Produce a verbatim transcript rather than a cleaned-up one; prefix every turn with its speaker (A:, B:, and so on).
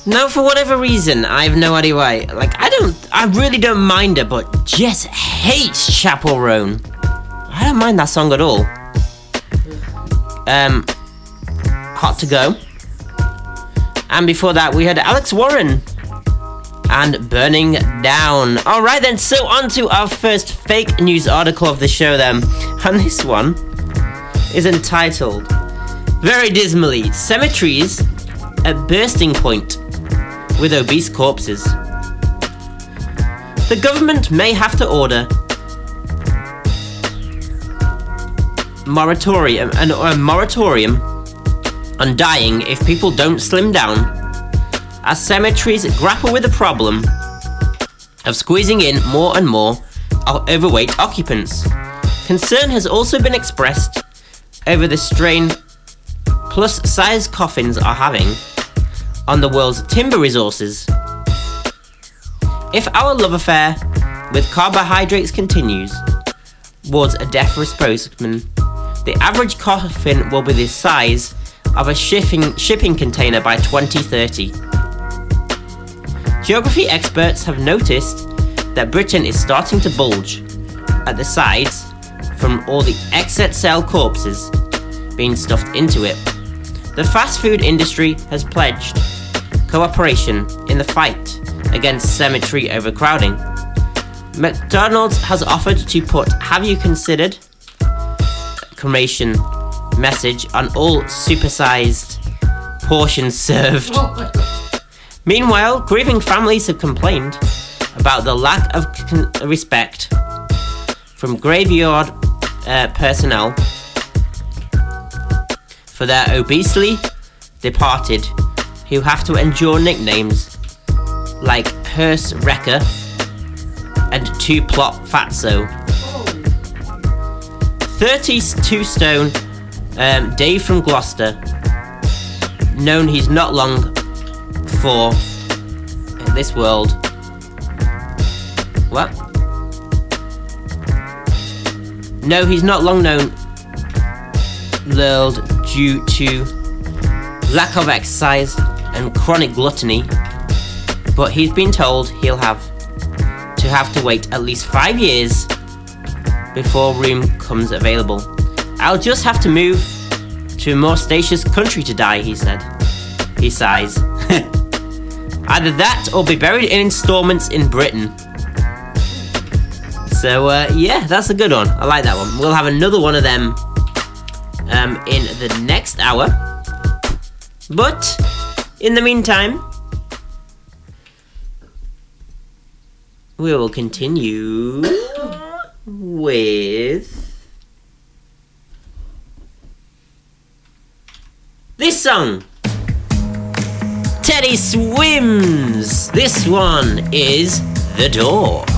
A: No, for whatever reason, I have no idea why. Like, I don't, I really don't mind her, but Jess hates Chappell Roan. I don't mind that song at all. Um, Hot to Go. And before that, we had Alex Warren and Burning Down. Alright then, so on to our first fake news article of the show then. And this one is entitled, very dismally, Cemeteries at Bursting Point with Obese Corpses. The government may have to order moratorium, an, a moratorium on dying if people don't slim down, as cemeteries grapple with the problem of squeezing in more and more overweight occupants. Concern has also been expressed over the strain plus-size coffins are having on the world's timber resources. If our love affair with carbohydrates continues, wards a DEFRA spokesman, the average coffin will be the size of a shipping, shipping container by twenty thirty. Geography experts have noticed that Britain is starting to bulge at the sides from all the X X L corpses being stuffed into it. The fast food industry has pledged cooperation in the fight against cemetery overcrowding. McDonald's has offered to put "Have you considered?" cremation message on all supersized portions served.
B: Oh
A: Meanwhile, grieving families have complained about the lack of con- respect from graveyard uh, personnel for their obesely departed, who have to endure nicknames like Hearse Wrecker and Two Plot Fatso. thirty-two stone um, Dave from Gloucester, known he's not long for this world. What? No, he's not long known world due to lack of exercise and chronic gluttony, but he's been told he'll have to have to wait at least five years before room comes available. I'll just have to move to a more spacious country to die, he said. He sighs. Either that or be buried in installments in Britain. So, uh, yeah, that's a good one. I like that one. We'll have another one of them um, in the next hour. But, in the meantime, we will continue with this song. Teddy Swims. This one is The Door.